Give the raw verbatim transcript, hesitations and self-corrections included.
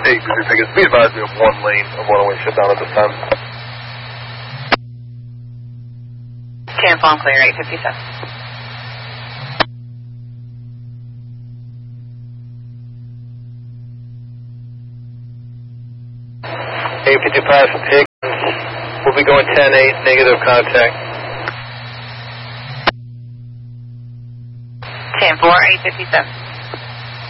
Hey, Pacific, be advised we have one lane of one-way shutdown at this time. Camp on clear, eight fifty-seven. eight fifty-five from Higgins. We'll be going ten eight, negative contact. ten four, eight fifty-seven.